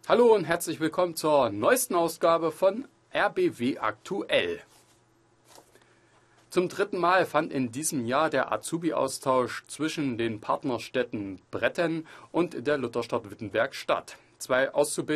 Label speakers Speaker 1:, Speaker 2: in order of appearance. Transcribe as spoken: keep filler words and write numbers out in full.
Speaker 1: Hallo und herzlich willkommen zur neuesten Ausgabe von R B W aktuell. Zum dritten Mal fand in diesem Jahr der Azubi-Austausch zwischen den Partnerstädten Bretten und der Lutherstadt Wittenberg statt. Zwei Auszubildende